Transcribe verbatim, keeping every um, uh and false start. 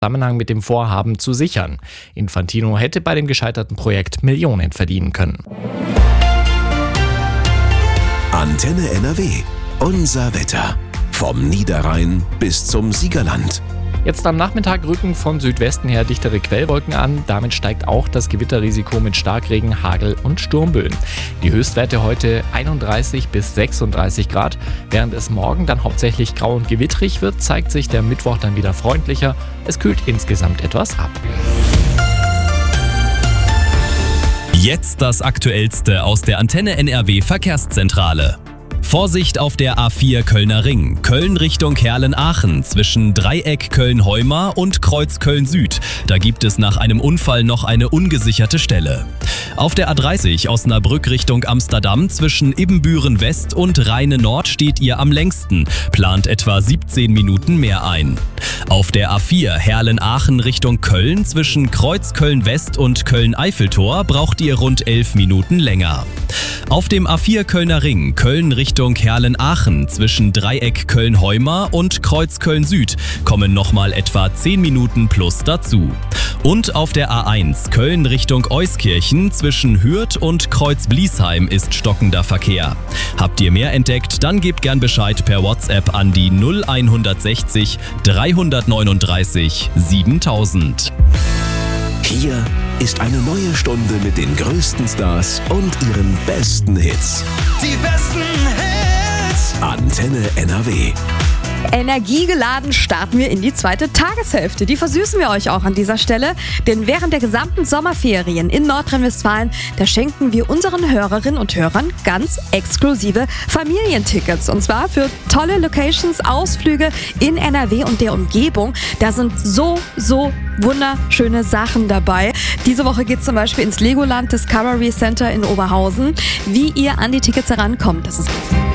Zusammenhang mit dem Vorhaben zu sichern. Infantino hätte bei dem gescheiterten Projekt Millionen verdienen können. Antenne N R W. Unser Wetter. Vom Niederrhein bis zum Siegerland. Jetzt am Nachmittag rücken von Südwesten her dichtere Quellwolken an. Damit steigt auch das Gewitterrisiko mit Starkregen, Hagel und Sturmböen. Die Höchstwerte heute einunddreißig bis sechsunddreißig Grad. Während es morgen dann hauptsächlich grau und gewittrig wird, zeigt sich der Mittwoch dann wieder freundlicher. Es kühlt insgesamt etwas ab. Jetzt das Aktuellste aus der Antenne N R W Verkehrszentrale. Vorsicht auf der A vier Kölner Ring, Köln Richtung Herlen-Aachen zwischen Dreieck Köln-Heuma und Kreuz Köln-Süd. Da gibt es nach einem Unfall noch eine ungesicherte Stelle. Auf der A dreißig Osnabrück Richtung Amsterdam zwischen Ibbenbüren West und Rheine Nord steht ihr am längsten, plant etwa siebzehn Minuten mehr ein. Auf der A vier Herlen-Aachen Richtung Köln zwischen Kreuz Köln-West und Köln-Eiffeltor braucht ihr rund elf Minuten länger. Auf dem A vier Kölner Ring, Köln Richtung Herlen-Aachen zwischen Dreieck Köln-Heuma und Kreuz Köln-Süd kommen nochmal etwa zehn Minuten plus dazu. Und auf der A eins Köln Richtung Euskirchen zwischen Hürth und Kreuz Bliesheim ist stockender Verkehr. Habt ihr mehr entdeckt, dann gebt gern Bescheid per WhatsApp an die null hundertsechzig dreihundertneununddreißig siebentausend. Hier ist eine neue Stunde mit den größten Stars und ihren besten Hits. Die besten Hits. Antenne N R W. Energiegeladen starten wir in die zweite Tageshälfte. Die versüßen wir euch auch an dieser Stelle, denn während der gesamten Sommerferien in Nordrhein-Westfalen, da schenken wir unseren Hörerinnen und Hörern ganz exklusive Familientickets. Und zwar für tolle Locations, Ausflüge in N R W und der Umgebung. Da sind so, so wunderschöne Sachen dabei. Diese Woche geht es zum Beispiel ins Legoland Discovery Center in Oberhausen. Wie ihr an die Tickets herankommt, das ist